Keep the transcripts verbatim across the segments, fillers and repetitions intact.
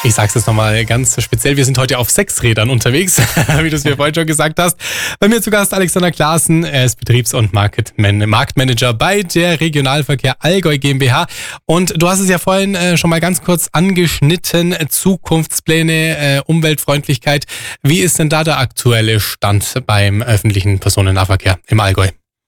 Ich sag's jetzt nochmal ganz speziell, wir sind heute auf sechs Rädern unterwegs, wie du es mir vorhin schon gesagt hast. Bei mir zu Gast Alexander Klaassen, er ist Betriebs- und Marketman- Marktmanager bei der Regionalverkehr Allgäu GmbH. Und du hast es ja vorhin äh, schon mal ganz kurz angeschnitten, Zukunftspläne, äh, Umweltfreundlichkeit. Wie ist denn da der aktuelle Stand beim öffentlichen Personennahverkehr im Allgäu?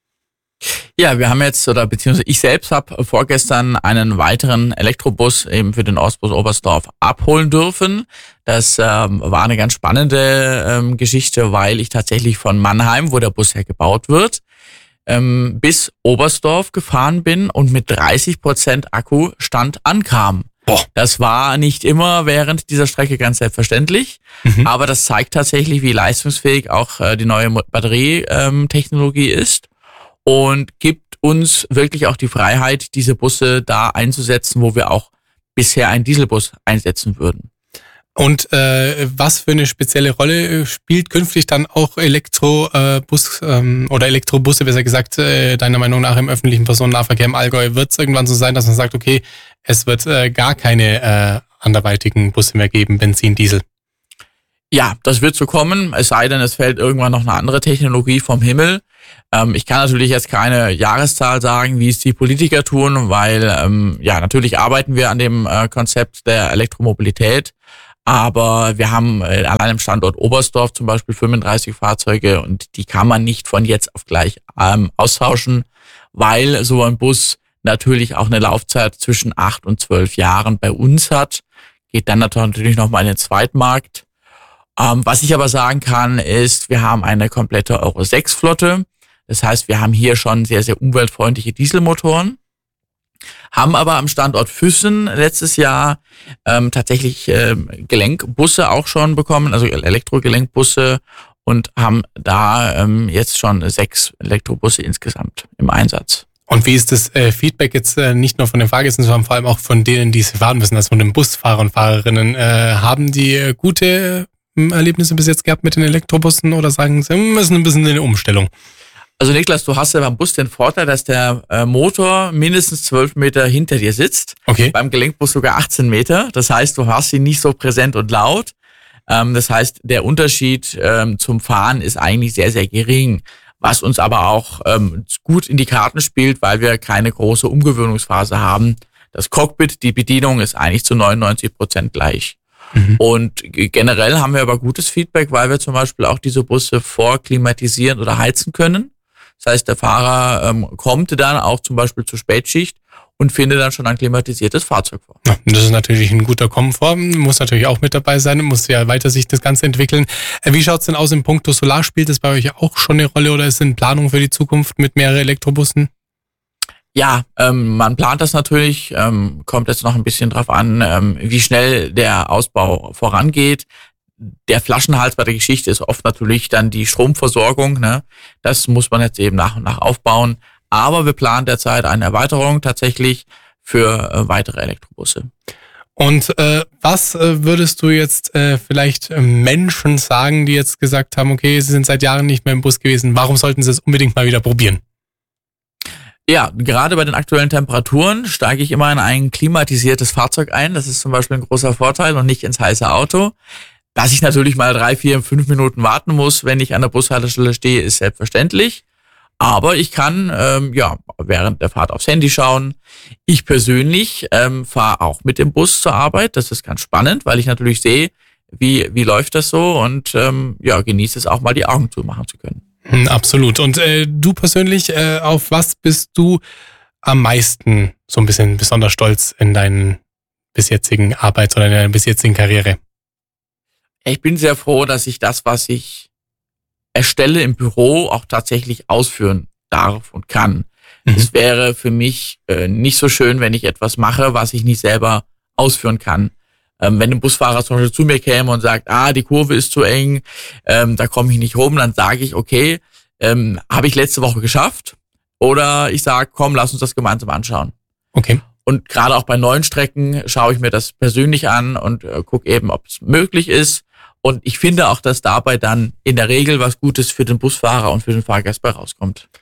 Ja, wir haben jetzt, oder beziehungsweise ich selbst habe vorgestern einen weiteren Elektrobus eben für den Ostbus Oberstdorf abholen dürfen. Das ähm, war eine ganz spannende ähm, Geschichte, weil ich tatsächlich von Mannheim, wo der Bus hergebaut wird, ähm, bis Oberstdorf gefahren bin und mit dreißig Prozent Akkustand ankam. Boah. Das war nicht immer während dieser Strecke ganz selbstverständlich, mhm. aber das zeigt tatsächlich, wie leistungsfähig auch äh, die neue Batterietechnologie ähm, ist. Und gibt uns wirklich auch die Freiheit, diese Busse da einzusetzen, wo wir auch bisher einen Dieselbus einsetzen würden. Und äh, was für eine spezielle Rolle spielt künftig dann auch Elektrobus ähm, oder Elektrobusse, besser gesagt, äh, deiner Meinung nach im öffentlichen Personennahverkehr im Allgäu? Wird es irgendwann so sein, dass man sagt, okay, es wird äh, gar keine äh, anderweitigen Busse mehr geben, Benzin, Diesel? Ja, das wird so kommen, es sei denn, es fällt irgendwann noch eine andere Technologie vom Himmel. Ähm, ich kann natürlich jetzt keine Jahreszahl sagen, wie es die Politiker tun, weil ähm, ja natürlich arbeiten wir an dem äh, Konzept der Elektromobilität, aber wir haben äh, allein im Standort Oberstdorf zum Beispiel fünfunddreißig Fahrzeuge und die kann man nicht von jetzt auf gleich ähm, austauschen, weil so ein Bus natürlich auch eine Laufzeit zwischen acht und zwölf Jahren bei uns hat, geht dann natürlich nochmal in den Zweitmarkt. Ähm, was ich aber sagen kann, ist, wir haben eine komplette Euro sechs Flotte. Das heißt, wir haben hier schon sehr, sehr umweltfreundliche Dieselmotoren, haben aber am Standort Füssen letztes Jahr ähm, tatsächlich ähm, Gelenkbusse auch schon bekommen, also Elektrogelenkbusse, und haben da ähm, jetzt schon sechs Elektrobusse insgesamt im Einsatz. Und wie ist das äh, Feedback jetzt äh, nicht nur von den Fahrgästen, sondern vor allem auch von denen, die sie fahren müssen, also von den Busfahrer und Fahrerinnen? Äh, haben die äh, gute Erlebnisse bis jetzt gehabt mit den Elektrobussen oder sagen sie, wir müssen ein bisschen eine Umstellung? Also Niklas, du hast ja beim Bus den Vorteil, dass der äh, Motor mindestens zwölf Meter hinter dir sitzt. Okay. Beim Gelenkbus sogar achtzehn Meter. Das heißt, du hast ihn nicht so präsent und laut. Ähm, das heißt, der Unterschied ähm, zum Fahren ist eigentlich sehr, sehr gering. Was uns aber auch ähm, gut in die Karten spielt, weil wir keine große Umgewöhnungsphase haben. Das Cockpit, die Bedienung ist eigentlich zu neunundneunzig Prozent gleich. Mhm. Und generell haben wir aber gutes Feedback, weil wir zum Beispiel auch diese Busse vorklimatisieren oder heizen können. Das heißt, der Fahrer ähm, kommt dann auch zum Beispiel zur Spätschicht und findet dann schon ein klimatisiertes Fahrzeug vor. Ja, das ist natürlich ein guter Komfort, muss natürlich auch mit dabei sein, muss ja weiter sich das Ganze entwickeln. Wie schaut's denn aus im Punkto Solar? Spielt das bei euch auch schon eine Rolle oder ist es in Planung für die Zukunft mit mehreren Elektrobussen? Ja, ähm, man plant das natürlich, ähm, kommt jetzt noch ein bisschen drauf an, ähm, wie schnell der Ausbau vorangeht. Der Flaschenhals bei der Geschichte ist oft natürlich dann die Stromversorgung, ne? Das muss man jetzt eben nach und nach aufbauen. Aber wir planen derzeit eine Erweiterung tatsächlich für äh, weitere Elektrobusse. Und äh, was äh, würdest du jetzt äh, vielleicht äh, Menschen sagen, die jetzt gesagt haben, okay, sie sind seit Jahren nicht mehr im Bus gewesen, warum sollten sie es unbedingt mal wieder probieren? Ja, gerade bei den aktuellen Temperaturen steige ich immer in ein klimatisiertes Fahrzeug ein. Das ist zum Beispiel ein großer Vorteil und nicht ins heiße Auto. Dass ich natürlich mal drei, vier, fünf Minuten warten muss, wenn ich an der Bushaltestelle stehe, ist selbstverständlich. Aber ich kann ähm, ja während der Fahrt aufs Handy schauen. Ich persönlich ähm, fahre auch mit dem Bus zur Arbeit. Das ist ganz spannend, weil ich natürlich sehe, wie wie läuft das so und ähm, ja genieße es auch mal, die Augen zumachen zu können. Absolut. Und äh, du persönlich, äh, auf was bist du am meisten so ein bisschen besonders stolz in deinen bis jetzigen Arbeits- oder in deiner bis jetzigen Karriere? Ich bin sehr froh, dass ich das, was ich erstelle im Büro, auch tatsächlich ausführen darf und kann. Mhm. Es wäre für mich äh, nicht so schön, wenn ich etwas mache, was ich nicht selber ausführen kann. Ähm, wenn ein Busfahrer zum Beispiel zu mir käme und sagt, ah, die Kurve ist zu eng, ähm, da komme ich nicht rum, dann sage ich, okay, ähm, habe ich letzte Woche geschafft? Oder ich sage, komm, lass uns das gemeinsam anschauen. Okay. Und gerade auch bei neuen Strecken schaue ich mir das persönlich an und äh, gucke eben, ob es möglich ist. Und ich finde auch, dass dabei dann in der Regel was Gutes für den Busfahrer und für den Fahrgast bei rauskommt.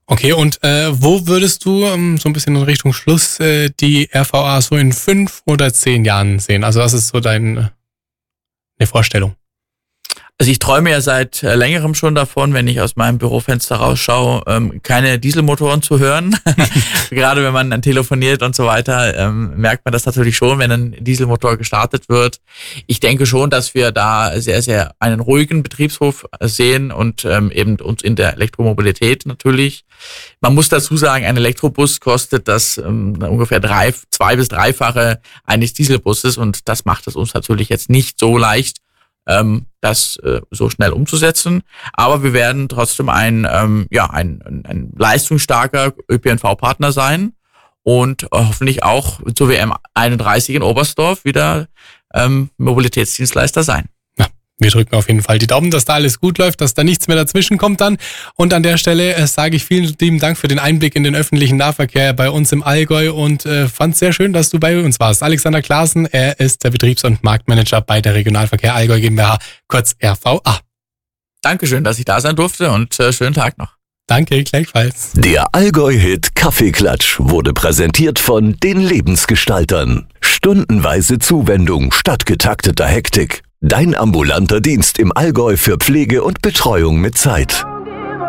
Okay, und äh, wo würdest du ähm, so ein bisschen in Richtung Schluss äh, die R V A so in fünf oder zehn Jahren sehen? Also was ist so deine äh, Vorstellung? Also ich träume ja seit längerem schon davon, wenn ich aus meinem Bürofenster rausschaue, ähm, keine Dieselmotoren zu hören. Gerade wenn man dann telefoniert und so weiter, ähm, merkt man das natürlich schon, wenn ein Dieselmotor gestartet wird. Ich denke schon, dass wir da sehr, sehr einen ruhigen Betriebshof sehen und ähm, eben uns in der Elektromobilität natürlich. Man muss dazu sagen, ein Elektrobus kostet das ähm, ungefähr drei, zwei bis dreifache eines Dieselbusses und das macht es uns natürlich jetzt nicht so leicht, das äh, so schnell umzusetzen. Aber wir werden trotzdem ein, ähm, ja, ein, ein, ein leistungsstarker Ö P N V-Partner sein und äh, hoffentlich auch zur W M einunddreißig in Oberstdorf wieder ähm, Mobilitätsdienstleister sein. Wir drücken auf jeden Fall die Daumen, dass da alles gut läuft, dass da nichts mehr dazwischen kommt dann. Und an der Stelle äh, sage ich vielen lieben Dank für den Einblick in den öffentlichen Nahverkehr bei uns im Allgäu und äh, fand es sehr schön, dass du bei uns warst. Alexander Klaassen, er ist der Betriebs- und Marktmanager bei der Regionalverkehr Allgäu GmbH, kurz R V A. Dankeschön, dass ich da sein durfte und äh, schönen Tag noch. Danke, gleichfalls. Der Allgäu-Hit Kaffeeklatsch wurde präsentiert von den Lebensgestaltern. Stundenweise Zuwendung statt getakteter Hektik. Dein ambulanter Dienst im Allgäu für Pflege und Betreuung mit Zeit.